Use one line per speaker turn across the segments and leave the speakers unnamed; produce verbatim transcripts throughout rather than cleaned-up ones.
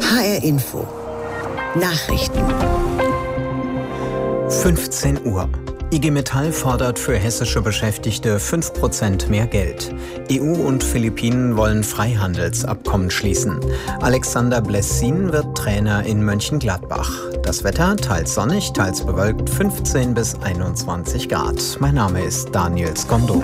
H R Info Nachrichten.
fünfzehn Uhr. I G Metall fordert für hessische Beschäftigte fünf Prozent mehr Geld. E U und Philippinen wollen Freihandelsabkommen schließen. Alexander Blessin wird Trainer in Mönchengladbach. Das Wetter teils sonnig, teils bewölkt, fünfzehn bis einundzwanzig Grad. Mein Name ist Daniel Skondo.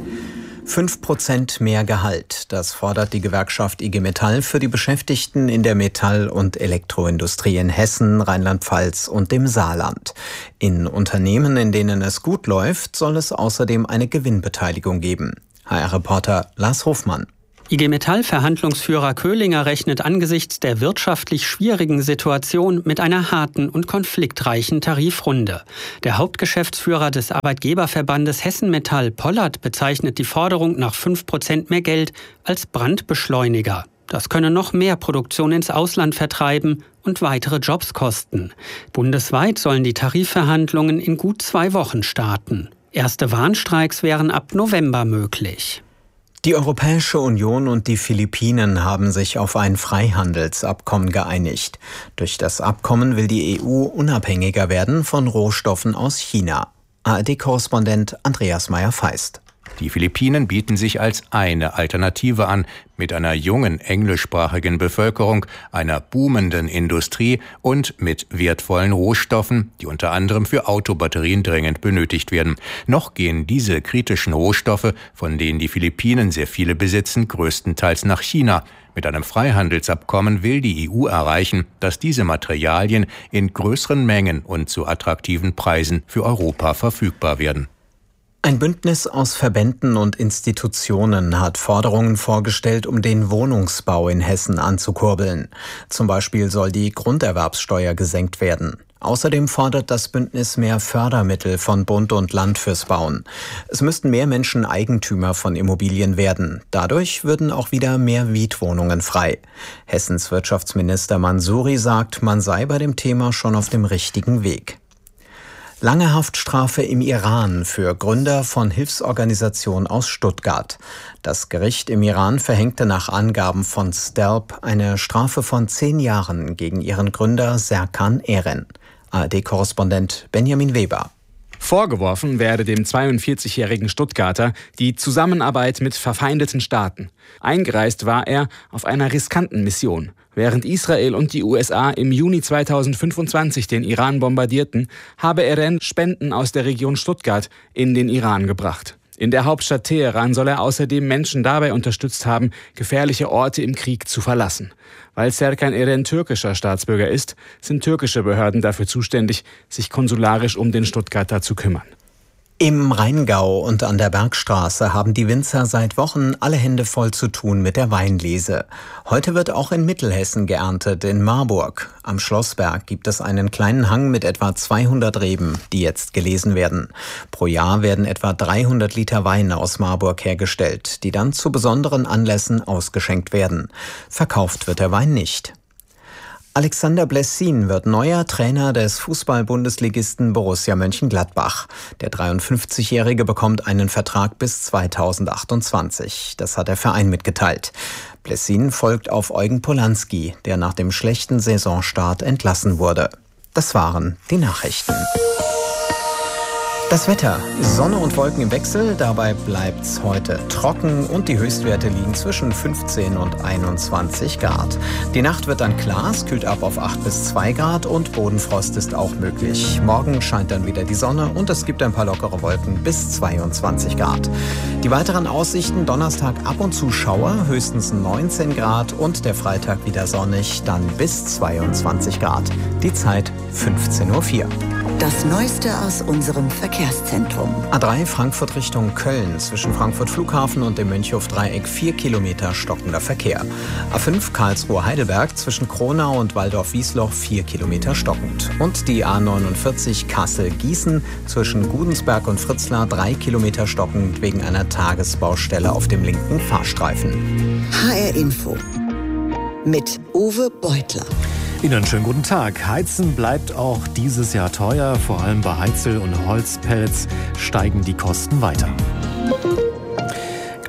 fünf Prozent mehr Gehalt, das fordert die Gewerkschaft I G Metall für die Beschäftigten in der Metall- und Elektroindustrie in Hessen, Rheinland-Pfalz und dem Saarland. In Unternehmen, in denen es gut läuft, soll es außerdem eine Gewinnbeteiligung geben. H R-Reporter Lars Hofmann.
I G Metall-Verhandlungsführer Köhlinger rechnet angesichts der wirtschaftlich schwierigen Situation mit einer harten und konfliktreichen Tarifrunde. Der Hauptgeschäftsführer des Arbeitgeberverbandes Hessen Metall, Pollert, bezeichnet die Forderung nach fünf Prozent mehr Geld als Brandbeschleuniger. Das könne noch mehr Produktion ins Ausland vertreiben und weitere Jobs kosten. Bundesweit sollen die Tarifverhandlungen in gut zwei Wochen starten. Erste Warnstreiks wären ab November möglich.
Die Europäische Union und die Philippinen haben sich auf ein Freihandelsabkommen geeinigt. Durch das Abkommen will die E U unabhängiger werden von Rohstoffen aus China. A R D-Korrespondent Andreas Meyer-Feist.
Die Philippinen bieten sich als eine Alternative an, mit einer jungen englischsprachigen Bevölkerung, einer boomenden Industrie und mit wertvollen Rohstoffen, die unter anderem für Autobatterien dringend benötigt werden. Noch gehen diese kritischen Rohstoffe, von denen die Philippinen sehr viele besitzen, größtenteils nach China. Mit einem Freihandelsabkommen will die E U erreichen, dass diese Materialien in größeren Mengen und zu attraktiven Preisen für Europa verfügbar werden.
Ein Bündnis aus Verbänden und Institutionen hat Forderungen vorgestellt, um den Wohnungsbau in Hessen anzukurbeln. Zum Beispiel soll die Grunderwerbssteuer gesenkt werden. Außerdem fordert das Bündnis mehr Fördermittel von Bund und Land fürs Bauen. Es müssten mehr Menschen Eigentümer von Immobilien werden. Dadurch würden auch wieder mehr Mietwohnungen frei. Hessens Wirtschaftsminister Mansouri sagt, man sei bei dem Thema schon auf dem richtigen Weg. Lange Haftstrafe im Iran für Gründer von Hilfsorganisationen aus Stuttgart. Das Gericht im Iran verhängte nach Angaben von Stelp eine Strafe von zehn Jahren gegen ihren Gründer Serkan Eren. A R D-Korrespondent Benjamin Weber.
Vorgeworfen werde dem zweiundvierzigjährigen Stuttgarter die Zusammenarbeit mit verfeindeten Staaten. Eingereist war er auf einer riskanten Mission. Während Israel und die U S A im Juni zweitausendfünfundzwanzig den Iran bombardierten, habe Eren Spenden aus der Region Stuttgart in den Iran gebracht. In der Hauptstadt Teheran soll er außerdem Menschen dabei unterstützt haben, gefährliche Orte im Krieg zu verlassen. Weil Serkan Eren türkischer Staatsbürger ist, sind türkische Behörden dafür zuständig, sich konsularisch um den Stuttgarter zu kümmern.
Im Rheingau und an der Bergstraße haben die Winzer seit Wochen alle Hände voll zu tun mit der Weinlese. Heute wird auch in Mittelhessen geerntet, in Marburg. Am Schlossberg gibt es einen kleinen Hang mit etwa zweihundert Reben, die jetzt gelesen werden. Pro Jahr werden etwa dreihundert Liter Wein aus Marburg hergestellt, die dann zu besonderen Anlässen ausgeschenkt werden. Verkauft wird der Wein nicht. Alexander Blessin wird neuer Trainer des Fußball-Bundesligisten Borussia Mönchengladbach. Der dreiundfünfzigjährige bekommt einen Vertrag bis zweitausendachtundzwanzig. Das hat der Verein mitgeteilt. Blessin folgt auf Eugen Polanski, der nach dem schlechten Saisonstart entlassen wurde. Das waren die Nachrichten. Das Wetter. Sonne und Wolken im Wechsel, dabei bleibt's heute trocken und die Höchstwerte liegen zwischen fünfzehn und einundzwanzig Grad. Die Nacht wird dann klar, es kühlt ab auf acht bis zwei Grad und Bodenfrost ist auch möglich. Morgen scheint dann wieder die Sonne und es gibt ein paar lockere Wolken bis zweiundzwanzig Grad. Die weiteren Aussichten: Donnerstag ab und zu Schauer, höchstens neunzehn Grad und der Freitag wieder sonnig, dann bis zweiundzwanzig Grad. Die Zeit fünfzehn Uhr vier.
Das Neueste aus unserem Verkehrszentrum.
A drei Frankfurt Richtung Köln, zwischen Frankfurt Flughafen und dem Mönchhof-Dreieck vier Kilometer stockender Verkehr. A fünf Karlsruhe-Heidelberg, zwischen Kronau und Waldorf-Wiesloch vier Kilometer stockend. Und die A neunundvierzig Kassel-Gießen, zwischen Gudensberg und Fritzlar drei Kilometer stockend wegen einer Tagesbaustelle auf dem linken Fahrstreifen.
H R Info mit Uwe Beutler.
Ihnen einen schönen guten Tag. Heizen bleibt auch dieses Jahr teuer. Vor allem bei Heizel- und Holzpellets steigen die Kosten weiter.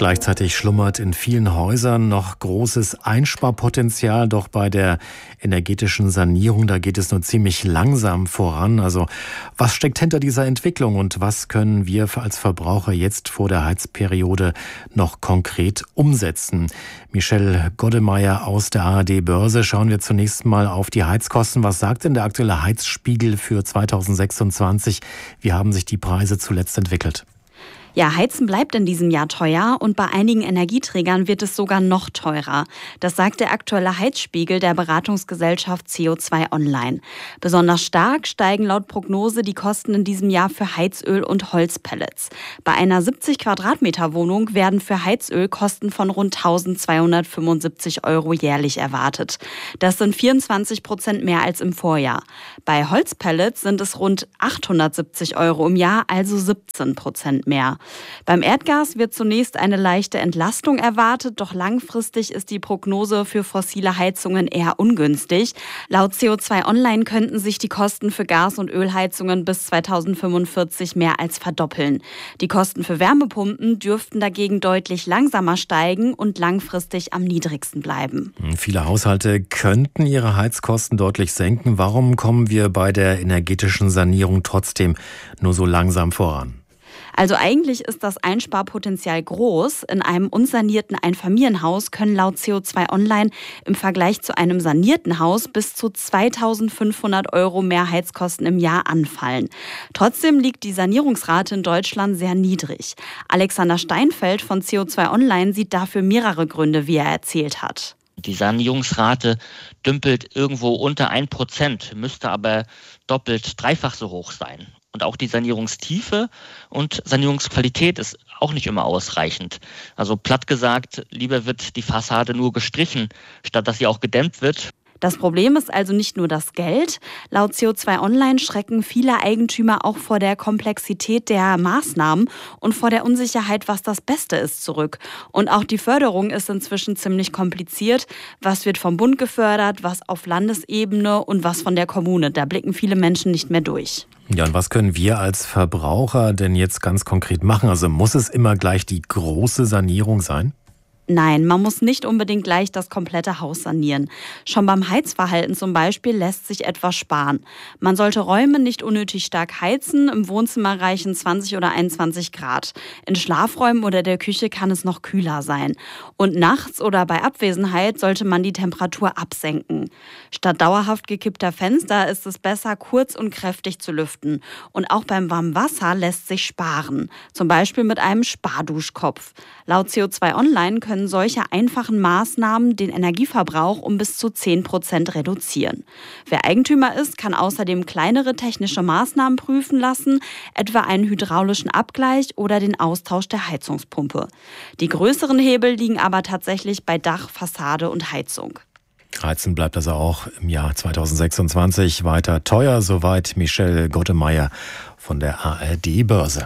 Gleichzeitig schlummert in vielen Häusern noch großes Einsparpotenzial. Doch bei der energetischen Sanierung, da geht es nur ziemlich langsam voran. Also was steckt hinter dieser Entwicklung und was können wir als Verbraucher jetzt vor der Heizperiode noch konkret umsetzen? Michelle Goddemeyer aus der A R D Börse. Schauen wir zunächst mal auf die Heizkosten. Was sagt denn der aktuelle Heizspiegel für zweitausendsechsundzwanzig? Wie haben sich die Preise zuletzt entwickelt?
Ja, Heizen bleibt in diesem Jahr teuer und bei einigen Energieträgern wird es sogar noch teurer. Das sagt der aktuelle Heizspiegel der Beratungsgesellschaft C O zwei Online. Besonders stark steigen laut Prognose die Kosten in diesem Jahr für Heizöl und Holzpellets. Bei einer siebzig Quadratmeter Wohnung werden für Heizöl Kosten von rund eintausendzweihundertfünfundsiebzig Euro jährlich erwartet. Das sind vierundzwanzig Prozent mehr als im Vorjahr. Bei Holzpellets sind es rund achthundertsiebzig Euro im Jahr, also siebzehn Prozent mehr. Beim Erdgas wird zunächst eine leichte Entlastung erwartet, doch langfristig ist die Prognose für fossile Heizungen eher ungünstig. Laut C O zwei Online könnten sich die Kosten für Gas- und Ölheizungen bis zweitausendfünfundvierzig mehr als verdoppeln. Die Kosten für Wärmepumpen dürften dagegen deutlich langsamer steigen und langfristig am niedrigsten bleiben.
Viele Haushalte könnten ihre Heizkosten deutlich senken. Warum kommen wir bei der energetischen Sanierung trotzdem nur so langsam voran?
Also eigentlich ist das Einsparpotenzial groß. In einem unsanierten Einfamilienhaus können laut C O zwei Online im Vergleich zu einem sanierten Haus bis zu zweitausendfünfhundert Euro mehr Heizkosten im Jahr anfallen. Trotzdem liegt die Sanierungsrate in Deutschland sehr niedrig. Alexander Steinfeld von C O zwei Online sieht dafür mehrere Gründe, wie er erzählt hat.
Die Sanierungsrate dümpelt irgendwo unter ein Prozent, müsste aber doppelt, dreifach so hoch sein. Und auch die Sanierungstiefe und Sanierungsqualität ist auch nicht immer ausreichend. Also platt gesagt, lieber wird die Fassade nur gestrichen, statt dass sie auch gedämmt wird.
Das Problem ist also nicht nur das Geld. Laut C O zwei Online schrecken viele Eigentümer auch vor der Komplexität der Maßnahmen und vor der Unsicherheit, was das Beste ist, zurück. Und auch die Förderung ist inzwischen ziemlich kompliziert. Was wird vom Bund gefördert, was auf Landesebene und was von der Kommune? Da blicken viele Menschen nicht mehr durch.
Ja, und was können wir als Verbraucher denn jetzt ganz konkret machen? Also muss es immer gleich die große Sanierung sein?
Nein, man muss nicht unbedingt gleich das komplette Haus sanieren. Schon beim Heizverhalten zum Beispiel lässt sich etwas sparen. Man sollte Räume nicht unnötig stark heizen. Im Wohnzimmer reichen zwanzig oder einundzwanzig Grad. In Schlafräumen oder der Küche kann es noch kühler sein. Und nachts oder bei Abwesenheit sollte man die Temperatur absenken. Statt dauerhaft gekippter Fenster ist es besser, kurz und kräftig zu lüften. Und auch beim warmen Wasser lässt sich sparen. Zum Beispiel mit einem Sparduschkopf. Laut C O zwei Online können können solche einfachen Maßnahmen den Energieverbrauch um bis zu zehn Prozent reduzieren. Wer Eigentümer ist, kann außerdem kleinere technische Maßnahmen prüfen lassen, etwa einen hydraulischen Abgleich oder den Austausch der Heizungspumpe. Die größeren Hebel liegen aber tatsächlich bei Dach, Fassade und Heizung.
Heizen bleibt also auch im Jahr zweitausendsechsundzwanzig weiter teuer, soweit Michelle Goddemeyer von der A R D Börse.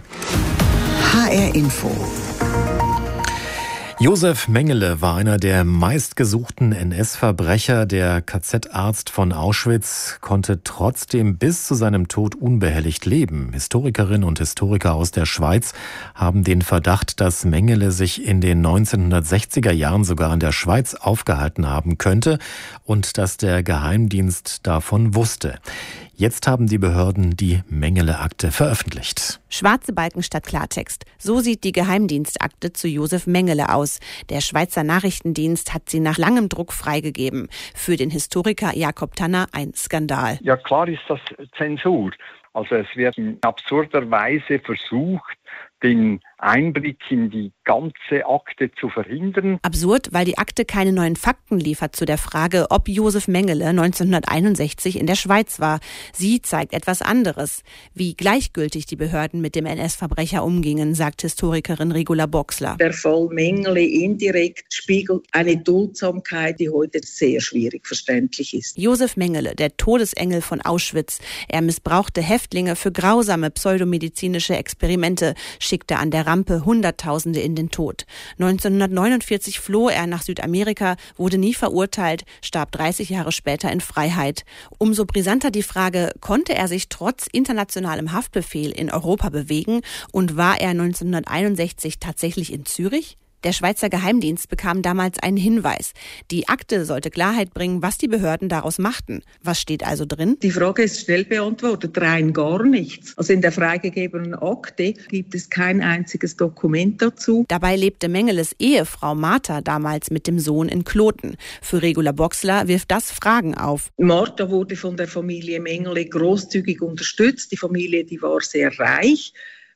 H R Info.
Josef Mengele war einer der meistgesuchten N S-Verbrecher. Der K Z-Arzt von Auschwitz konnte trotzdem bis zu seinem Tod unbehelligt leben. Historikerinnen und Historiker aus der Schweiz haben den Verdacht, dass Mengele sich in den neunzehnhundertsechziger Jahren sogar in der Schweiz aufgehalten haben könnte und dass der Geheimdienst davon wusste. Jetzt haben die Behörden die Mengele-Akte veröffentlicht.
Schwarze Balken statt Klartext. So sieht die Geheimdienstakte zu Josef Mengele aus. Der Schweizer Nachrichtendienst hat sie nach langem Druck freigegeben. Für den Historiker Jakob Tanner ein Skandal.
Ja, klar ist das Zensur. Also es wird in absurder Weise versucht, den Einblick in die ganze Akte zu verhindern.
Absurd, weil die Akte keine neuen Fakten liefert zu der Frage, ob Josef Mengele neunzehnhunderteinundsechzig in der Schweiz war. Sie zeigt etwas anderes. Wie gleichgültig die Behörden mit dem N S-Verbrecher umgingen, sagt Historikerin Regula Boxler.
Der Fall Mengele indirekt spiegelt eine Duldsamkeit, die heute sehr schwierig verständlich ist.
Josef Mengele, der Todesengel von Auschwitz. Er missbrauchte Häftlinge für grausame pseudomedizinische Experimente, schickte an der Rampe Hunderttausende in den Tod. neunzehnhundertneunundvierzig floh er nach Südamerika, wurde nie verurteilt, starb dreißig Jahre später in Freiheit. Umso brisanter die Frage, konnte er sich trotz internationalem Haftbefehl in Europa bewegen und war er neunzehnhunderteinundsechzig tatsächlich in Zürich? Der Schweizer Geheimdienst bekam damals einen Hinweis. Die Akte sollte Klarheit bringen, was die Behörden daraus machten. Was steht also drin?
Die Frage ist schnell beantwortet, rein gar nichts. Also in der freigegebenen Akte gibt es kein einziges Dokument dazu.
Dabei lebte Mengeles Ehefrau Martha damals mit dem Sohn in Kloten. Für Regula Boxler wirft das Fragen auf.
Martha wurde von der Familie Mengele großzügig unterstützt. Die Familie, die war sehr reich.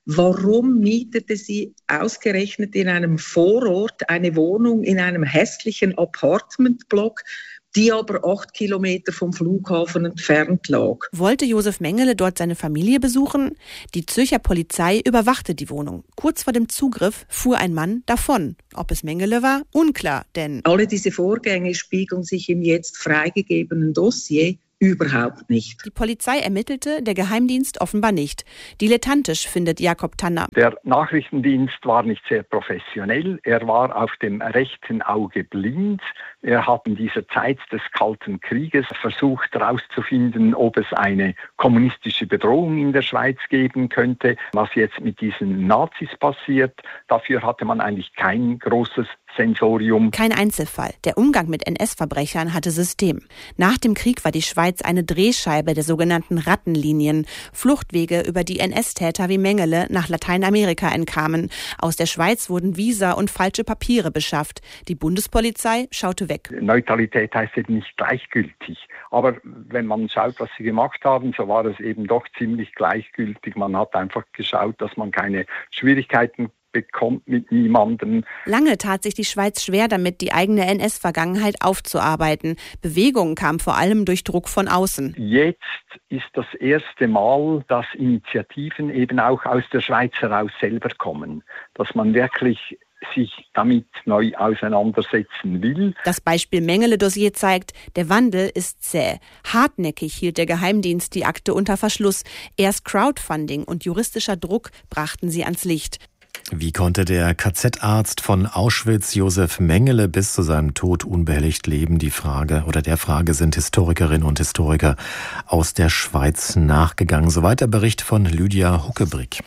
Warum mietete sie ausgerechnet in einem Vorort eine Wohnung in einem hässlichen Apartmentblock, die aber acht Kilometer vom Flughafen entfernt lag?
Wollte Josef Mengele dort seine Familie besuchen? Die Zürcher Polizei überwachte die Wohnung. Kurz vor dem Zugriff fuhr ein Mann davon. Ob es Mengele war? Unklar, denn
alle diese Vorgänge spiegeln sich im jetzt freigegebenen Dossier überhaupt nicht.
Die Polizei ermittelte, der Geheimdienst offenbar nicht. Dilettantisch findet Jakob Tanner.
Der Nachrichtendienst war nicht sehr professionell. Er war auf dem rechten Auge blind. Er hat in dieser Zeit des Kalten Krieges versucht herauszufinden, ob es eine kommunistische Bedrohung in der Schweiz geben könnte. Was jetzt mit diesen Nazis passiert, dafür hatte man eigentlich kein großes Sensorium.
Kein Einzelfall. Der Umgang mit N S-Verbrechern hatte System. Nach dem Krieg war die Schweiz eine Drehscheibe der sogenannten Rattenlinien. Fluchtwege, über die N S-Täter wie Mengele nach Lateinamerika entkamen. Aus der Schweiz wurden Visa und falsche Papiere beschafft. Die Bundespolizei schaute weg.
Neutralität heißt eben nicht gleichgültig. Aber wenn man schaut, was sie gemacht haben, so war es eben doch ziemlich gleichgültig. Man hat einfach geschaut, dass man keine Schwierigkeiten bekommt mit niemandem.
Lange tat sich die Schweiz schwer damit, die eigene N S-Vergangenheit aufzuarbeiten. Bewegung kam vor allem durch Druck von außen.
Jetzt ist das erste Mal, dass Initiativen eben auch aus der Schweiz heraus selber kommen. Dass man wirklich sich damit neu auseinandersetzen will.
Das Beispiel Mengele-Dossier zeigt, der Wandel ist zäh. Hartnäckig hielt der Geheimdienst die Akte unter Verschluss. Erst Crowdfunding und juristischer Druck brachten sie ans Licht.
Wie konnte der K Z-Arzt von Auschwitz Josef Mengele bis zu seinem Tod unbehelligt leben? Die Frage oder der Frage sind Historikerinnen und Historiker aus der Schweiz nachgegangen. Soweit der Bericht von Lydia Huckebrick.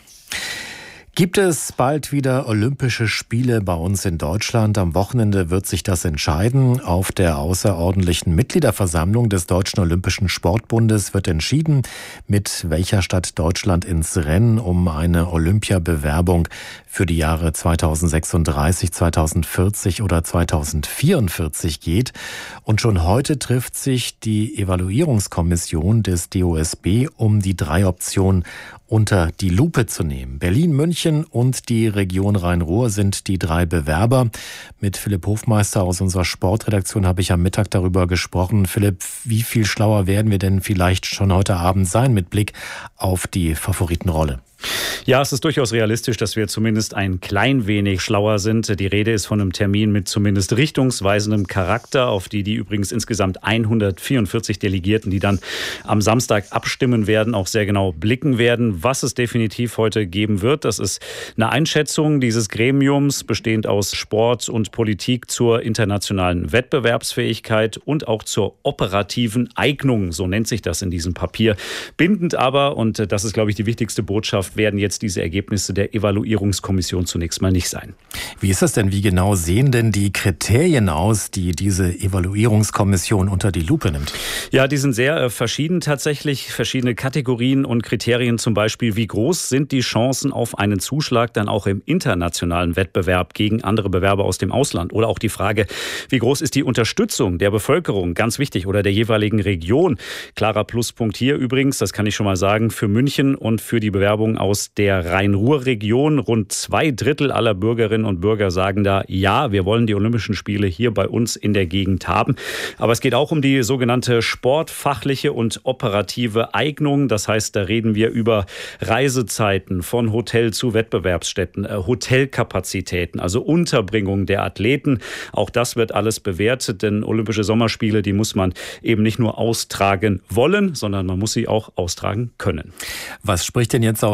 Gibt es bald wieder Olympische Spiele bei uns in Deutschland? Am Wochenende wird sich das entscheiden. Auf der außerordentlichen Mitgliederversammlung des Deutschen Olympischen Sportbundes wird entschieden, mit welcher Stadt Deutschland ins Rennen um eine Olympiabewerbung für die Jahre zweitausendsechsunddreißig, zweitausendvierzig oder zweitausendvierundvierzig geht. Und schon heute trifft sich die Evaluierungskommission des D O S B, um die drei Optionen unter die Lupe zu nehmen. Berlin, München und die Region Rhein-Ruhr sind die drei Bewerber. Mit Philipp Hofmeister aus unserer Sportredaktion habe ich am Mittag darüber gesprochen. Philipp, wie viel schlauer werden wir denn vielleicht schon heute Abend sein mit Blick auf die Favoritenrolle?
Ja, es ist durchaus realistisch, dass wir zumindest ein klein wenig schlauer sind. Die Rede ist von einem Termin mit zumindest richtungsweisendem Charakter, auf die die übrigens insgesamt hundertvierundvierzig Delegierten, die dann am Samstag abstimmen werden, auch sehr genau blicken werden. Was es definitiv heute geben wird, das ist eine Einschätzung dieses Gremiums, bestehend aus Sport und Politik zur internationalen Wettbewerbsfähigkeit und auch zur operativen Eignung, so nennt sich das in diesem Papier. Bindend aber, und das ist, glaube ich, die wichtigste Botschaft, werden jetzt diese Ergebnisse der Evaluierungskommission zunächst mal nicht sein.
Wie ist das denn? Wie genau sehen denn die Kriterien aus, die diese Evaluierungskommission unter die Lupe nimmt?
Ja, die sind sehr äh, verschieden tatsächlich. Verschiedene Kategorien und Kriterien, zum Beispiel, wie groß sind die Chancen auf einen Zuschlag dann auch im internationalen Wettbewerb gegen andere Bewerber aus dem Ausland? Oder auch die Frage, wie groß ist die Unterstützung der Bevölkerung, ganz wichtig, oder der jeweiligen Region? Klarer Pluspunkt hier übrigens, das kann ich schon mal sagen, für München und für die Bewerbung aus der Rhein-Ruhr-Region. Rund zwei Drittel aller Bürgerinnen und Bürger sagen da, ja, wir wollen die Olympischen Spiele hier bei uns in der Gegend haben. Aber es geht auch um die sogenannte sportfachliche und operative Eignung. Das heißt, da reden wir über Reisezeiten von Hotel zu Wettbewerbsstätten, Hotelkapazitäten, also Unterbringung der Athleten. Auch das wird alles bewertet, denn Olympische Sommerspiele, die muss man eben nicht nur austragen wollen, sondern man muss sie auch austragen können.
Was spricht denn jetzt aus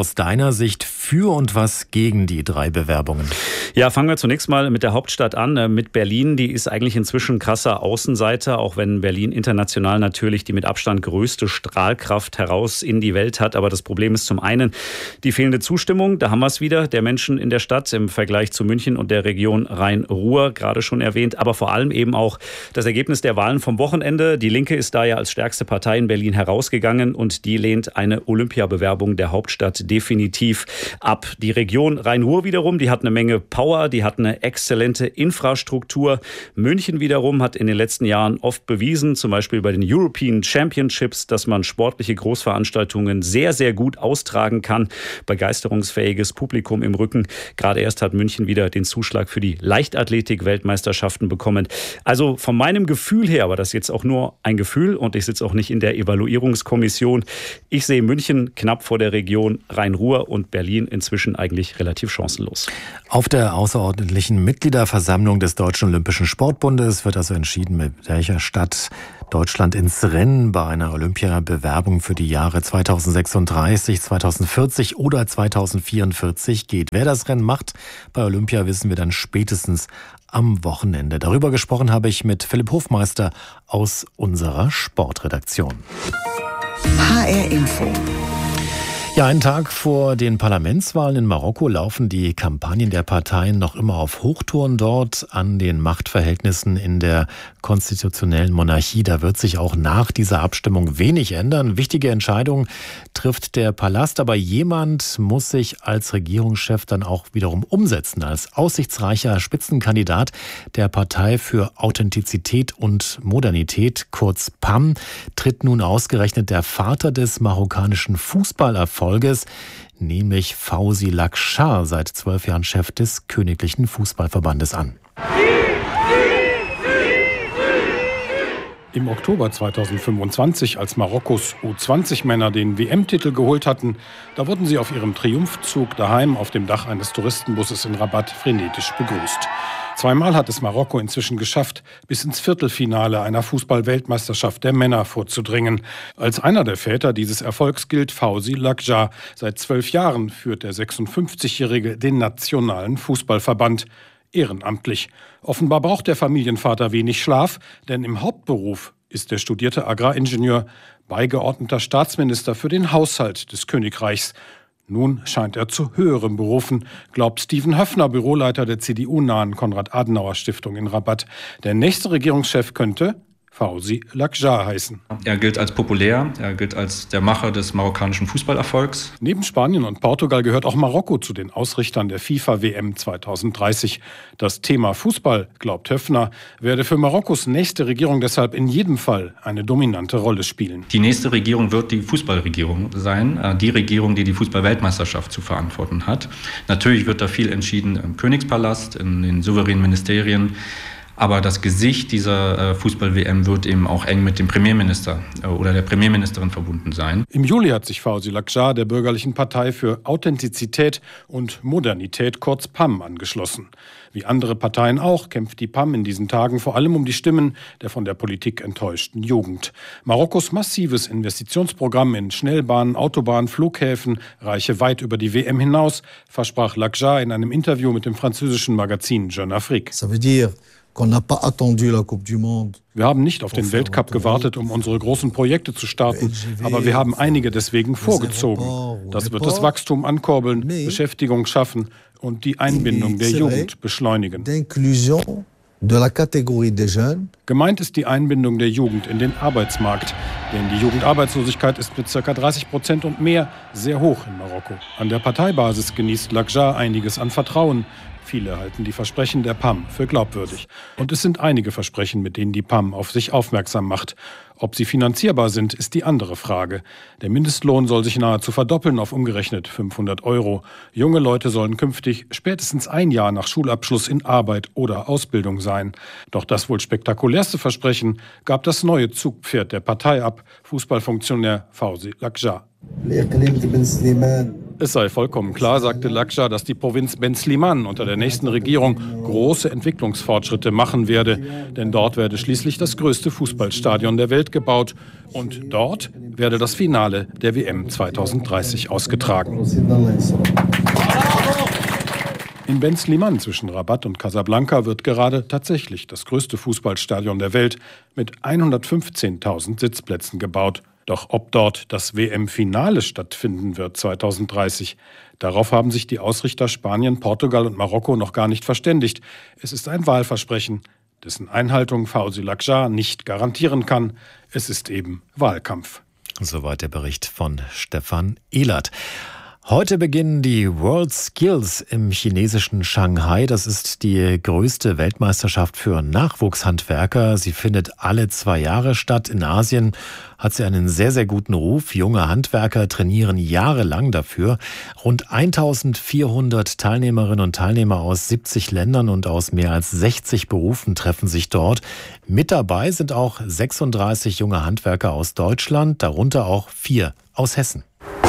aus deiner Sicht für und was gegen die drei Bewerbungen?
Ja, fangen wir zunächst mal mit der Hauptstadt an, mit Berlin. Die ist eigentlich inzwischen krasser Außenseiter, auch wenn Berlin international natürlich die mit Abstand größte Strahlkraft heraus in die Welt hat. Aber das Problem ist zum einen die fehlende Zustimmung, da haben wir es wieder, der Menschen in der Stadt im Vergleich zu München und der Region Rhein-Ruhr, gerade schon erwähnt. Aber vor allem eben auch das Ergebnis der Wahlen vom Wochenende. Die Linke ist da ja als stärkste Partei in Berlin herausgegangen und die lehnt eine Olympiabewerbung der Hauptstadt definitiv ab. Die Region Rhein-Ruhr wiederum, die hat eine Menge Power, die hat eine exzellente Infrastruktur. München wiederum hat in den letzten Jahren oft bewiesen, zum Beispiel bei den European Championships, dass man sportliche Großveranstaltungen sehr, sehr gut austragen kann. Begeisterungsfähiges Publikum im Rücken. Gerade erst hat München wieder den Zuschlag für die Leichtathletik-Weltmeisterschaften bekommen. Also von meinem Gefühl her, aber das ist jetzt auch nur ein Gefühl und ich sitze auch nicht in der Evaluierungskommission. Ich sehe München knapp vor der Region Rhein-Ruhr und Berlin inzwischen eigentlich relativ chancenlos.
Auf der außerordentlichen Mitgliederversammlung des Deutschen Olympischen Sportbundes wird also entschieden, mit welcher Stadt Deutschland ins Rennen bei einer Olympiabewerbung für die Jahre zweitausendsechsunddreißig, zweitausendvierzig oder zweitausendvierundvierzig geht. Wer das Rennen macht bei Olympia, wissen wir dann spätestens am Wochenende. Darüber gesprochen habe ich mit Philipp Hofmeister aus unserer Sportredaktion.
H R Info.
Ja, einen Tag vor den Parlamentswahlen in Marokko laufen die Kampagnen der Parteien noch immer auf Hochtouren dort an den Machtverhältnissen in der konstitutionellen Monarchie. Da wird sich auch nach dieser Abstimmung wenig ändern. Wichtige Entscheidungen trifft der Palast, aber jemand muss sich als Regierungschef dann auch wiederum umsetzen. Als aussichtsreicher Spitzenkandidat der Partei für Authentizität und Modernität, kurz P A M, tritt nun ausgerechnet der Vater des marokkanischen Fußballerfolges, nämlich Fawzi Lakshar, seit zwölf Jahren Chef des Königlichen Fußballverbandes an.
Im Oktober zweitausendfünfundzwanzig, als Marokkos U zwanzig Männer den W M-Titel geholt hatten, da wurden sie auf ihrem Triumphzug daheim auf dem Dach eines Touristenbusses in Rabat frenetisch begrüßt. Zweimal hat es Marokko inzwischen geschafft, bis ins Viertelfinale einer Fußball-Weltmeisterschaft der Männer vorzudringen. Als einer der Väter dieses Erfolgs gilt Fawzi Lakshar. Seit zwölf Jahren führt der sechsundfünfzigjährige den nationalen Fußballverband. Ehrenamtlich. Offenbar braucht der Familienvater wenig Schlaf, denn im Hauptberuf ist der studierte Agraringenieur beigeordneter Staatsminister für den Haushalt des Königreichs. Nun scheint er zu höherem berufen, glaubt Steven Höffner, Büroleiter der C D U-nahen Konrad-Adenauer-Stiftung in Rabat. Der nächste Regierungschef könnte Fawzi Lakshar heißen.
Er gilt als populär, er gilt als der Macher des marokkanischen Fußballerfolgs.
Neben Spanien und Portugal gehört auch Marokko zu den Ausrichtern der FIFA-W M zweitausenddreißig. Das Thema Fußball, glaubt Höffner, werde für Marokkos nächste Regierung deshalb in jedem Fall eine dominante Rolle spielen.
Die nächste Regierung wird die Fußballregierung sein, die Regierung, die die Fußball-Weltmeisterschaft zu verantworten hat. Natürlich wird da viel entschieden im Königspalast, in den souveränen Ministerien. Aber das Gesicht dieser Fußball-W M wird eben auch eng mit dem Premierminister oder der Premierministerin verbunden sein.
Im Juli hat sich Fawzi Lakshar der bürgerlichen Partei für Authentizität und Modernität, kurz P A M, angeschlossen. Wie andere Parteien auch kämpft die P A M in diesen Tagen vor allem um die Stimmen der von der Politik enttäuschten Jugend. Marokkos massives Investitionsprogramm in Schnellbahnen, Autobahnen, Flughäfen reiche weit über die W M hinaus, versprach Lakshar in einem Interview mit dem französischen Magazin Jeune Afrique. Wir haben nicht auf den Weltcup gewartet, um unsere großen Projekte zu starten, aber wir haben einige deswegen vorgezogen. Das wird das Wachstum ankurbeln, Beschäftigung schaffen und die Einbindung der Jugend beschleunigen. Gemeint ist die Einbindung der Jugend in den Arbeitsmarkt, denn die Jugendarbeitslosigkeit ist mit ca. dreißig Prozent und mehr sehr hoch in Marokko. An der Parteibasis genießt Lakshar einiges an Vertrauen. Viele halten die Versprechen der P A M für glaubwürdig. Und es sind einige Versprechen, mit denen die P A M auf sich aufmerksam macht. Ob sie finanzierbar sind, ist die andere Frage. Der Mindestlohn soll sich nahezu verdoppeln auf umgerechnet fünfhundert Euro. Junge Leute sollen künftig spätestens ein Jahr nach Schulabschluss in Arbeit oder Ausbildung sein. Doch das wohl spektakulärste Versprechen gab das neue Zugpferd der Partei ab, Fußballfunktionär Fawzi Lakshar. Es sei vollkommen klar, sagte Lakşa, dass die Provinz Ben Sliman unter der nächsten Regierung große Entwicklungsfortschritte machen werde. Denn dort werde schließlich das größte Fußballstadion der Welt gebaut. Und dort werde das Finale der W M zweitausenddreißig ausgetragen. In Ben Sliman zwischen Rabat und Casablanca wird gerade tatsächlich das größte Fußballstadion der Welt mit hundertfünfzehntausend Sitzplätzen gebaut. Doch ob dort das W M-Finale stattfinden wird zweitausenddreißig, darauf haben sich die Ausrichter Spanien, Portugal und Marokko noch gar nicht verständigt. Es ist ein Wahlversprechen, dessen Einhaltung Fauzi Lakşa nicht garantieren kann. Es ist eben Wahlkampf.
Soweit der Bericht von Stefan Ehlert. Heute beginnen die World Skills im chinesischen Shanghai. Das ist die größte Weltmeisterschaft für Nachwuchshandwerker. Sie findet alle zwei Jahre statt. In Asien hat sie einen sehr, sehr guten Ruf. Junge Handwerker trainieren jahrelang dafür. Rund eintausendvierhundert Teilnehmerinnen und Teilnehmer aus siebzig Ländern und aus mehr als sechzig Berufen treffen sich dort. Mit dabei sind auch sechsunddreißig junge Handwerker aus Deutschland, darunter auch vier aus Hessen.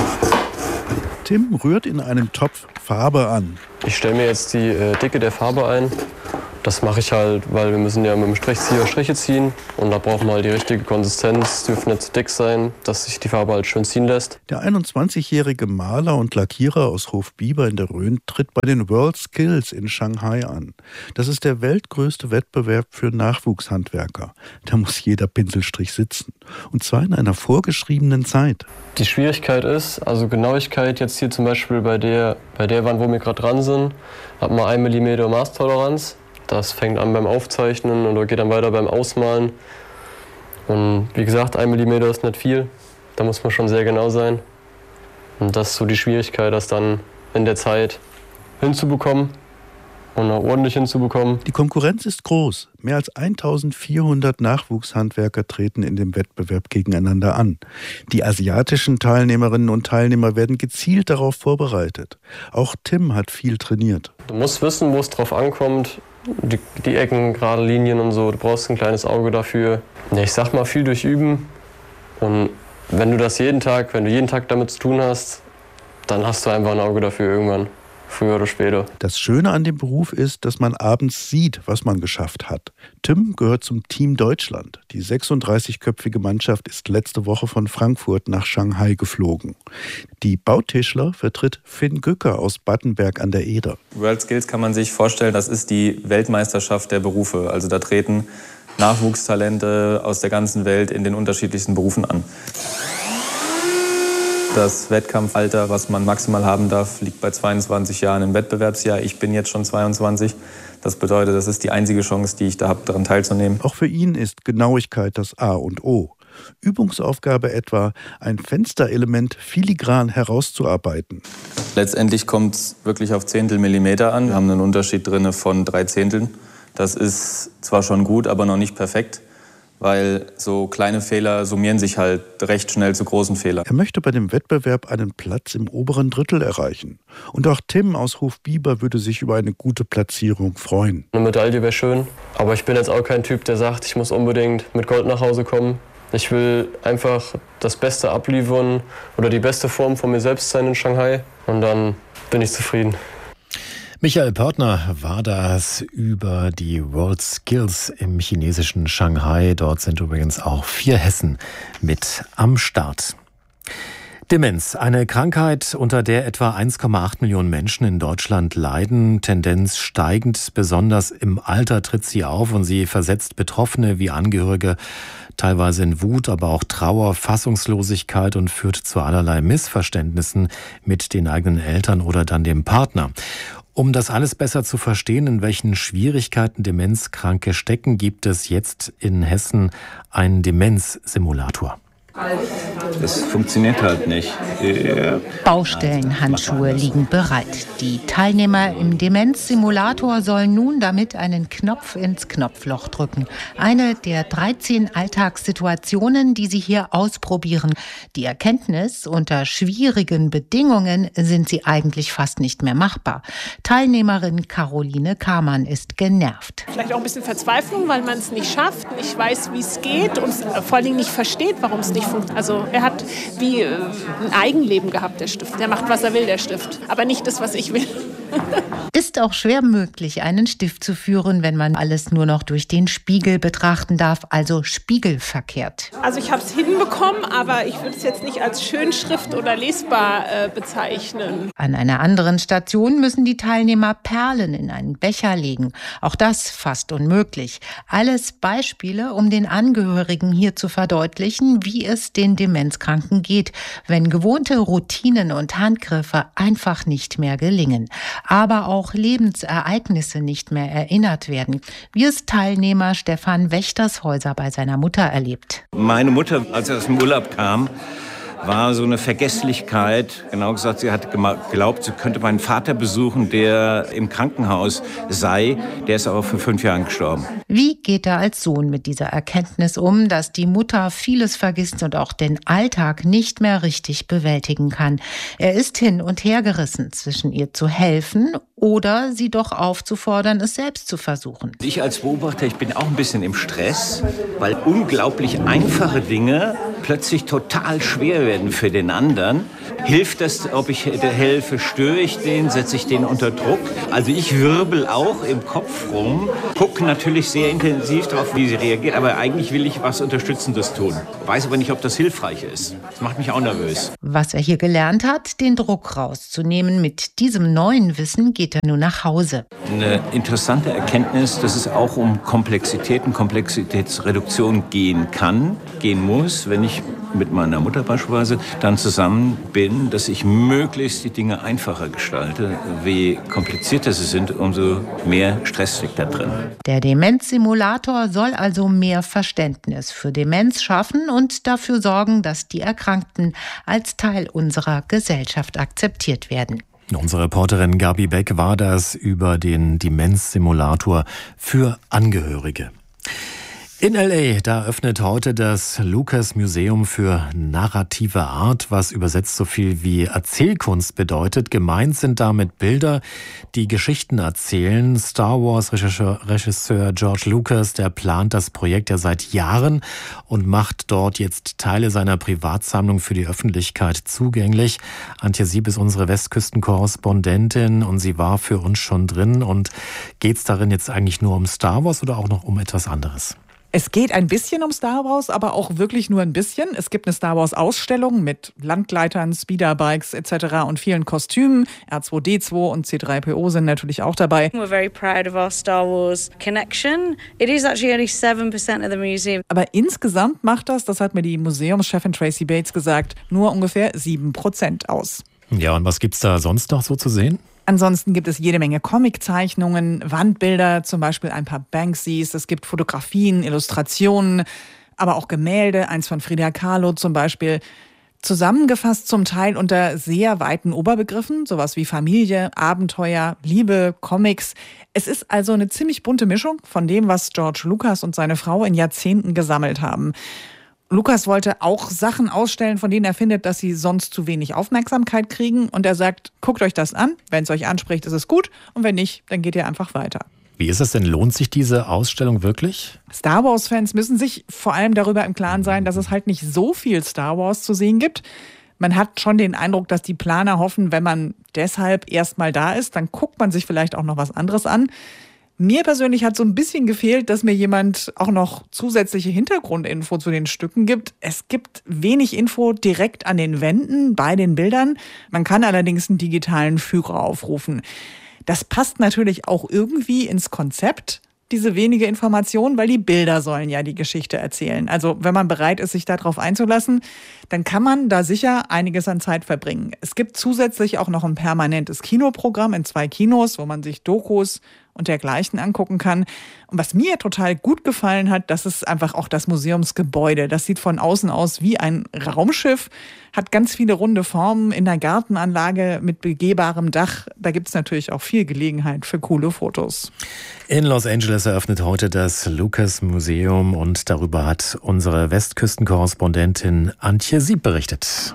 Tim rührt in einem Topf Farbe an.
Ich stelle mir jetzt die äh, Dicke der Farbe ein. Das mache ich halt, weil wir müssen ja mit dem Strichzieher Striche ziehen. Und da brauchen wir halt die richtige Konsistenz. Dürfen nicht zu dick sein, dass sich die Farbe halt schön ziehen lässt.
Der einundzwanzigjährige Maler und Lackierer aus Hofbieber in der Rhön tritt bei den World Skills in Shanghai an. Das ist der weltgrößte Wettbewerb für Nachwuchshandwerker. Da muss jeder Pinselstrich sitzen. Und zwar in einer vorgeschriebenen Zeit.
Die Schwierigkeit ist, also Genauigkeit jetzt hier zum Beispiel bei der, bei der Wand, wo wir gerade dran sind, hat man ein Millimeter Maßtoleranz. Das fängt an beim Aufzeichnen oder geht dann weiter beim Ausmalen. Und wie gesagt, ein Millimeter ist nicht viel. Da muss man schon sehr genau sein. Und das ist so die Schwierigkeit, das dann in der Zeit hinzubekommen und auch ordentlich hinzubekommen.
Die Konkurrenz ist groß. Mehr als eintausendvierhundert Nachwuchshandwerker treten in dem Wettbewerb gegeneinander an. Die asiatischen Teilnehmerinnen und Teilnehmer werden gezielt darauf vorbereitet. Auch Tim hat viel trainiert.
Du musst wissen, wo es drauf ankommt. Die, die Ecken, gerade Linien und so, du brauchst ein kleines Auge dafür. Ja, ich sag mal, viel durch Üben. Und wenn du das jeden Tag, wenn du jeden Tag damit zu tun hast, dann hast du einfach ein Auge dafür irgendwann, früher oder später.
Das Schöne an dem Beruf ist, dass man abends sieht, was man geschafft hat. Tim gehört zum Team Deutschland. Die sechsunddreißigköpfige Mannschaft ist letzte Woche von Frankfurt nach Shanghai geflogen. Die Bautischler vertritt Finn Gücker aus Battenberg an der Eder.
World Skills kann man sich vorstellen, das ist die Weltmeisterschaft der Berufe. Also da treten Nachwuchstalente aus der ganzen Welt in den unterschiedlichsten Berufen an. Das Wettkampfalter, was man maximal haben darf, liegt bei zweiundzwanzig Jahren im Wettbewerbsjahr. Ich bin jetzt schon zweiundzwanzig. Das bedeutet, das ist die einzige Chance, die ich da habe, daran teilzunehmen.
Auch für ihn ist Genauigkeit das A und O. Übungsaufgabe etwa, ein Fensterelement filigran herauszuarbeiten.
Letztendlich kommt es wirklich auf Zehntelmillimeter an. Wir haben einen Unterschied drin von drei Zehnteln. Das ist zwar schon gut, aber noch nicht perfekt, weil so kleine Fehler summieren sich halt recht schnell zu großen Fehlern.
Er möchte bei dem Wettbewerb einen Platz im oberen Drittel erreichen. Und auch Tim aus Hofbieber würde sich über eine gute Platzierung freuen.
Eine Medaille wäre schön, aber ich bin jetzt auch kein Typ, der sagt, ich muss unbedingt mit Gold nach Hause kommen. Ich will einfach das Beste abliefern oder die beste Form von mir selbst sein in Shanghai und dann bin ich zufrieden.
Michael Pörtner war das über die World Skills im chinesischen Shanghai. Dort sind übrigens auch vier Hessen mit am Start. Demenz, eine Krankheit, unter der etwa eins Komma acht Millionen Menschen in Deutschland leiden. Tendenz steigend, besonders im Alter tritt sie auf und sie versetzt Betroffene wie Angehörige teilweise in Wut, aber auch Trauer, Fassungslosigkeit und führt zu allerlei Missverständnissen mit den eigenen Eltern oder dann dem Partner. Um das alles besser zu verstehen, in welchen Schwierigkeiten Demenzkranke stecken, gibt es jetzt in Hessen einen Demenzsimulator.
Das funktioniert halt nicht.
Baustellenhandschuhe liegen bereit. Die Teilnehmer im Demenzsimulator sollen nun damit einen Knopf ins Knopfloch drücken. Eine der dreizehn Alltagssituationen, die sie hier ausprobieren. Die Erkenntnis, unter schwierigen Bedingungen sind sie eigentlich fast nicht mehr machbar. Teilnehmerin Caroline Kamann ist genervt.
Vielleicht auch ein bisschen Verzweiflung, weil man es nicht schafft, nicht weiß, wie es geht und vor allen Dingen nicht versteht, warum es nicht nicht funktioniert. Also er hat wie äh, ein Eigenleben gehabt, der Stift. Der macht, was er will, der Stift. Aber nicht das, was ich will.
Ist auch schwer möglich, einen Stift zu führen, wenn man alles nur noch durch den Spiegel betrachten darf, also spiegelverkehrt.
Also ich habe es hinbekommen, aber ich würde es jetzt nicht als Schönschrift oder lesbar äh, bezeichnen.
An einer anderen Station müssen die Teilnehmer Perlen in einen Becher legen. Auch das fast unmöglich. Alles Beispiele, um den Angehörigen hier zu verdeutlichen, wie es den Demenzkranken geht, wenn gewohnte Routinen und Handgriffe einfach nicht mehr gelingen. Aber auch Lebensereignisse nicht mehr erinnert werden, wie es Teilnehmer Stefan Wächtershäuser bei seiner Mutter erlebt.
Meine Mutter, als sie aus dem Urlaub kam, war so eine Vergesslichkeit. Genau gesagt, sie hat geglaubt, sie könnte meinen Vater besuchen, der im Krankenhaus sei. Der ist aber vor fünf Jahren gestorben.
Wie geht er als Sohn mit dieser Erkenntnis um, dass die Mutter vieles vergisst und auch den Alltag nicht mehr richtig bewältigen kann? Er ist hin und her gerissen, zwischen ihr zu helfen oder sie doch aufzufordern, es selbst zu versuchen.
Ich als Beobachter, ich bin auch ein bisschen im Stress, weil unglaublich einfache Dinge plötzlich total schwer werden für den anderen. Hilft das, ob ich helfe, störe ich den, setze ich den unter Druck? Also ich wirbel auch im Kopf rum, gucke natürlich sehr intensiv darauf, wie sie reagiert, aber eigentlich will ich was Unterstützendes tun. Weiß aber nicht, ob das hilfreich ist. Das macht mich auch nervös.
Was er hier gelernt hat, den Druck rauszunehmen, mit diesem neuen Wissen geht er nun nach Hause.
Eine interessante Erkenntnis, dass es auch um Komplexitäten, Komplexitätsreduktion gehen kann, gehen muss, wenn ich mit meiner Mutter beispielsweise dann zusammen bin, dass ich möglichst die Dinge einfacher gestalte. Je komplizierter sie sind, umso mehr Stress steckt da drin.
Der Demenzsimulator soll also mehr Verständnis für Demenz schaffen und dafür sorgen, dass die Erkrankten als Teil unserer Gesellschaft akzeptiert werden.
Unsere Reporterin Gabi Beck war das über den Demenzsimulator für Angehörige. In L A, da öffnet heute das Lucas Museum für narrative Art, was übersetzt so viel wie Erzählkunst bedeutet. Gemeint sind damit Bilder, die Geschichten erzählen. Star Wars Regisseur, Regisseur George Lucas, der plant das Projekt ja seit Jahren und macht dort jetzt Teile seiner Privatsammlung für die Öffentlichkeit zugänglich. Antje Sieb ist unsere Westküstenkorrespondentin und sie war für uns schon drin. Und geht's darin jetzt eigentlich nur um Star Wars oder auch noch um etwas anderes?
Es geht ein bisschen um Star Wars, aber auch wirklich nur ein bisschen. Es gibt eine Star Wars-Ausstellung mit Landgleitern, Speederbikes et cetera und vielen Kostümen. R zwei D zwei und C drei P O sind natürlich auch dabei.
We're very proud of our Star Wars connection. It is actually only seven percent of the museum.
Aber insgesamt macht das, das hat mir die Museumschefin Tracy Bates gesagt, nur ungefähr sieben Prozent aus.
Ja, und was gibt's da sonst noch so zu sehen?
Ansonsten gibt es jede Menge Comiczeichnungen, Wandbilder, zum Beispiel ein paar Banksys. Es gibt Fotografien, Illustrationen, aber auch Gemälde, eins von Frida Kahlo zum Beispiel. Zusammengefasst zum Teil unter sehr weiten Oberbegriffen, sowas wie Familie, Abenteuer, Liebe, Comics. Es ist also eine ziemlich bunte Mischung von dem, was George Lucas und seine Frau in Jahrzehnten gesammelt haben. Lucas wollte auch Sachen ausstellen, von denen er findet, dass sie sonst zu wenig Aufmerksamkeit kriegen. Und er sagt, guckt euch das an. Wenn es euch anspricht, ist es gut. Und wenn nicht, dann geht ihr einfach weiter.
Wie ist es denn? Lohnt sich diese Ausstellung wirklich?
Star Wars-Fans müssen sich vor allem darüber im Klaren sein, dass es halt nicht so viel Star Wars zu sehen gibt. Man hat schon den Eindruck, dass die Planer hoffen, wenn man deshalb erstmal da ist, dann guckt man sich vielleicht auch noch was anderes an. Mir persönlich hat so ein bisschen gefehlt, dass mir jemand auch noch zusätzliche Hintergrundinfo zu den Stücken gibt. Es gibt wenig Info direkt an den Wänden bei den Bildern. Man kann allerdings einen digitalen Führer aufrufen. Das passt natürlich auch irgendwie ins Konzept, diese wenige Information, weil die Bilder sollen ja die Geschichte erzählen. Also wenn man bereit ist, sich darauf einzulassen, dann kann man da sicher einiges an Zeit verbringen. Es gibt zusätzlich auch noch ein permanentes Kinoprogramm in zwei Kinos, wo man sich Dokus und dergleichen angucken kann. Und was mir total gut gefallen hat, das ist einfach auch das Museumsgebäude. Das sieht von außen aus wie ein Raumschiff, hat ganz viele runde Formen in der Gartenanlage mit begehbarem Dach. Da gibt es natürlich auch viel Gelegenheit für coole Fotos.
In Los Angeles eröffnet heute das Lucas Museum und darüber hat unsere Westküstenkorrespondentin Antje Sieb berichtet.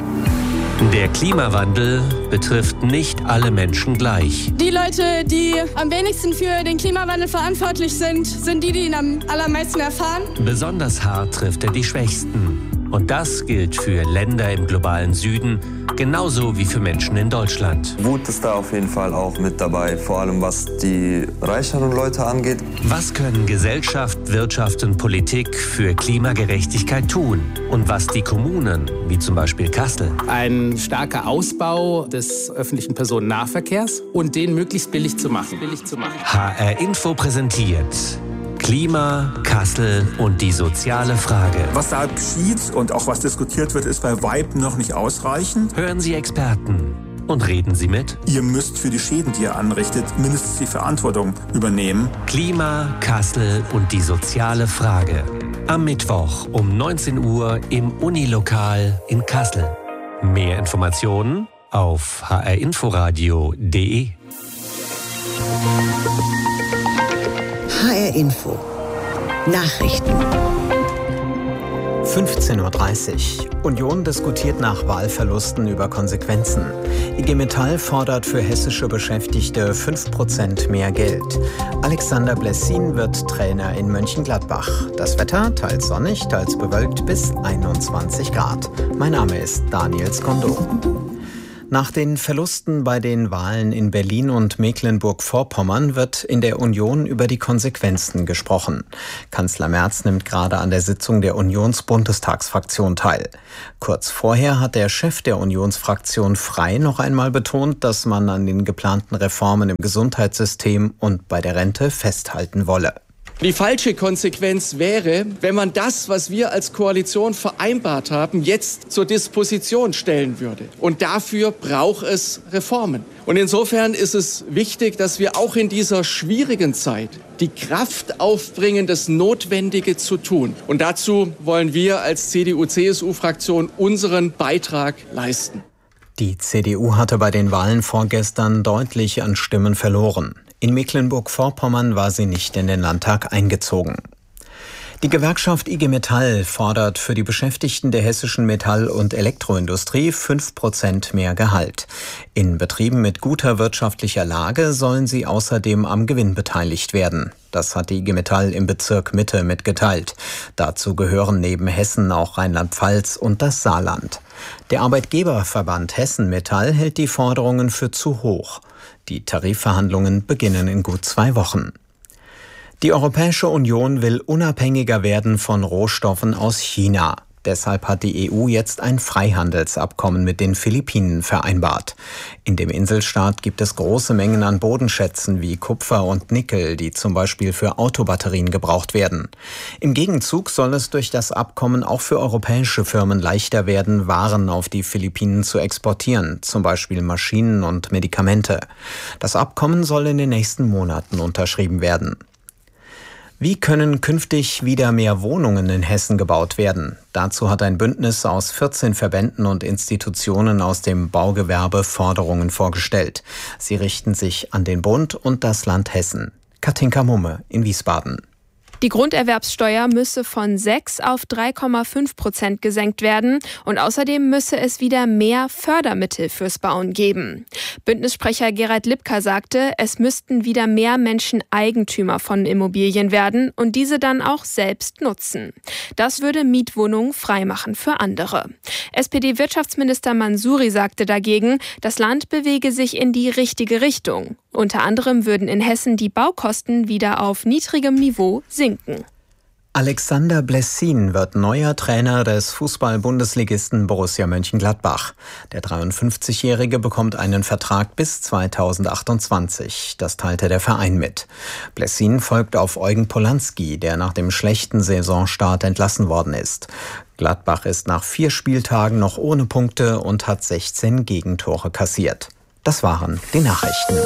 Der Klimawandel betrifft nicht alle Menschen gleich.
Die Leute, die am wenigsten für den Klimawandel verantwortlich sind, sind die, die ihn am allermeisten erfahren.
Besonders hart trifft er die Schwächsten. Und das gilt für Länder im globalen Süden, genauso wie für Menschen in Deutschland.
Wut ist da auf jeden Fall auch mit dabei, vor allem was die reicheren Leute angeht.
Was können Gesellschaft, Wirtschaft und Politik für Klimagerechtigkeit tun? Und was die Kommunen, wie zum Beispiel Kassel?
Ein starker Ausbau des öffentlichen Personennahverkehrs und den möglichst billig zu machen. Billig zu machen.
H R Info präsentiert Klima, Kassel und die soziale Frage.
Was da geschieht und auch was diskutiert wird, ist bei Weitem noch nicht ausreichend.
Hören Sie Experten und reden Sie mit.
Ihr müsst für die Schäden, die ihr anrichtet, mindestens die Verantwortung übernehmen.
Klima, Kassel und die soziale Frage. Am Mittwoch um neunzehn Uhr im Unilokal in Kassel. Mehr Informationen auf h r inforadio punkt d e.
H R Info. Nachrichten.
fünfzehn Uhr dreißig. Union diskutiert nach Wahlverlusten über Konsequenzen. I G Metall fordert für hessische Beschäftigte fünf Prozent mehr Geld. Alexander Blessin wird Trainer in Mönchengladbach. Das Wetter teils sonnig, teils bewölkt bis einundzwanzig Grad. Mein Name ist Daniel Skondo. Nach den Verlusten bei den Wahlen in Berlin und Mecklenburg-Vorpommern wird in der Union über die Konsequenzen gesprochen. Kanzler Merz nimmt gerade an der Sitzung der Unionsbundestagsfraktion teil. Kurz vorher hat der Chef der Unionsfraktion Frei noch einmal betont, dass man an den geplanten Reformen im Gesundheitssystem und bei der Rente festhalten wolle.
Die falsche Konsequenz wäre, wenn man das, was wir als Koalition vereinbart haben, jetzt zur Disposition stellen würde. Und dafür braucht es Reformen. Und insofern ist es wichtig, dass wir auch in dieser schwierigen Zeit die Kraft aufbringen, das Notwendige zu tun. Und dazu wollen wir als C D U C S U-Fraktion unseren Beitrag leisten.
Die C D U hatte bei den Wahlen vorgestern deutlich an Stimmen verloren. In Mecklenburg-Vorpommern war sie nicht in den Landtag eingezogen. Die Gewerkschaft I G Metall fordert für die Beschäftigten der hessischen Metall- und Elektroindustrie fünf Prozent mehr Gehalt. In Betrieben mit guter wirtschaftlicher Lage sollen sie außerdem am Gewinn beteiligt werden. Das hat die I G Metall im Bezirk Mitte mitgeteilt. Dazu gehören neben Hessen auch Rheinland-Pfalz und das Saarland. Der Arbeitgeberverband Hessen Metall hält die Forderungen für zu hoch. Die Tarifverhandlungen beginnen in gut zwei Wochen. Die Europäische Union will unabhängiger werden von Rohstoffen aus China. Deshalb hat die E U jetzt ein Freihandelsabkommen mit den Philippinen vereinbart. In dem Inselstaat gibt es große Mengen an Bodenschätzen wie Kupfer und Nickel, die zum Beispiel für Autobatterien gebraucht werden. Im Gegenzug soll es durch das Abkommen auch für europäische Firmen leichter werden, Waren auf die Philippinen zu exportieren, zum Beispiel Maschinen und Medikamente. Das Abkommen soll in den nächsten Monaten unterschrieben werden. Wie können künftig wieder mehr Wohnungen in Hessen gebaut werden? Dazu hat ein Bündnis aus vierzehn Verbänden und Institutionen aus dem Baugewerbe Forderungen vorgestellt. Sie richten sich an den Bund und das Land Hessen. Katinka Mumme in Wiesbaden.
Die Grunderwerbssteuer müsse von sechs auf drei Komma fünf Prozent gesenkt werden und außerdem müsse es wieder mehr Fördermittel fürs Bauen geben. Bündnissprecher Gerald Lipka sagte, es müssten wieder mehr Menschen Eigentümer von Immobilien werden und diese dann auch selbst nutzen. Das würde Mietwohnungen freimachen für andere. S P D-Wirtschaftsminister Mansouri sagte dagegen, das Land bewege sich in die richtige Richtung. Unter anderem würden in Hessen die Baukosten wieder auf niedrigem Niveau sinken.
Alexander Blessin wird neuer Trainer des Fußball-Bundesligisten Borussia Mönchengladbach. Der dreiundfünfzigjährige bekommt einen Vertrag bis zweitausendachtundzwanzig. Das teilte der Verein mit. Blessin folgt auf Eugen Polanski, der nach dem schlechten Saisonstart entlassen worden ist. Gladbach ist nach vier Spieltagen noch ohne Punkte und hat sechzehn Gegentore kassiert. Das waren die Nachrichten.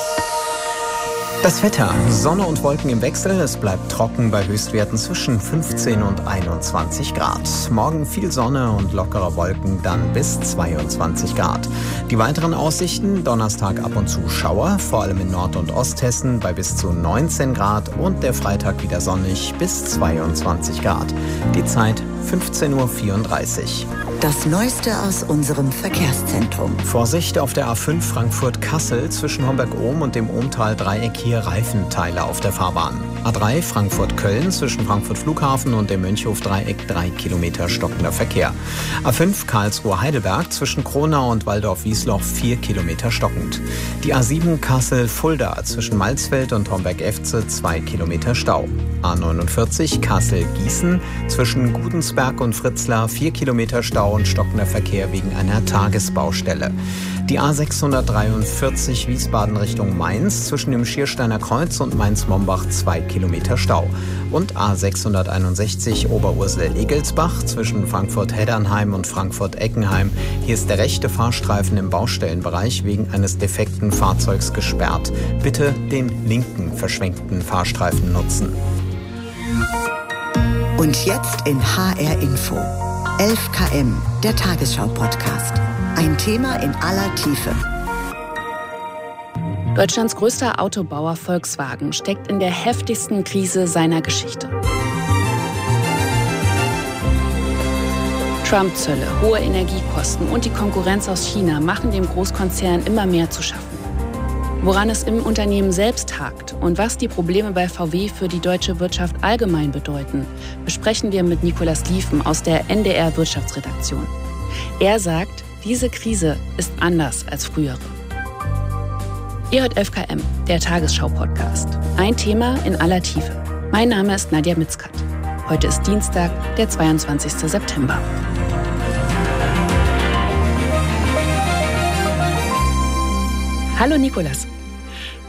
Das Wetter. Sonne und Wolken im Wechsel. Es bleibt trocken bei Höchstwerten zwischen fünfzehn und einundzwanzig Grad. Morgen viel Sonne und lockere Wolken, dann bis zweiundzwanzig Grad. Die weiteren Aussichten: Donnerstag ab und zu Schauer, vor allem in Nord- und Osthessen bei bis zu neunzehn Grad und der Freitag wieder sonnig bis zweiundzwanzig Grad. Die Zeit fünfzehn Uhr vierunddreißig.
Das Neueste aus unserem Verkehrszentrum.
Vorsicht auf der A fünf Frankfurt-Kassel zwischen Homberg-Ohm und dem Ohmtal-Dreieck, hier Reifenteile auf der Fahrbahn. A drei Frankfurt-Köln zwischen Frankfurt-Flughafen und dem Mönchhof-Dreieck, drei Kilometer stockender Verkehr. A fünf Karlsruhe-Heidelberg zwischen Kronau und Waldorf-Wiesloch, vier Kilometer stockend. Die A sieben Kassel-Fulda zwischen Malzfeld und Homberg-Efze, zwei Kilometer Stau. A neunundvierzig Kassel-Gießen zwischen Gudensberg und Fritzlar, vier Kilometer Stau und stockender Verkehr wegen einer Tagesbaustelle. Die A sechshundertdreiundvierzig Wiesbaden Richtung Mainz zwischen dem Schiersteiner Kreuz und Mainz-Mombach, zwei Kilometer Stau. Und A sechshunderteinundsechzig Oberursel-Egelsbach zwischen Frankfurt-Heddernheim und Frankfurt-Eckenheim. Hier ist der rechte Fahrstreifen im Baustellenbereich wegen eines defekten Fahrzeugs gesperrt. Bitte den linken verschwenkten Fahrstreifen nutzen.
Und jetzt in H R Info. elf Kilometer, der Tagesschau-Podcast. Ein Thema in aller Tiefe.
Deutschlands größter Autobauer Volkswagen steckt in der heftigsten Krise seiner Geschichte. Trump-Zölle, hohe Energiekosten und die Konkurrenz aus China machen dem Großkonzern immer mehr zu schaffen. Woran es im Unternehmen selbst hakt und was die Probleme bei V W für die deutsche Wirtschaft allgemein bedeuten, besprechen wir mit Nicolas Lieven aus der N D R Wirtschaftsredaktion. Er sagt, diese Krise ist anders als frühere. Ihr hört elf Kilometer, der Tagesschau-Podcast. Ein Thema in aller Tiefe. Mein Name ist Nadja Mitzkat. Heute ist Dienstag, der zweiundzwanzigster September. Hallo Nicolas.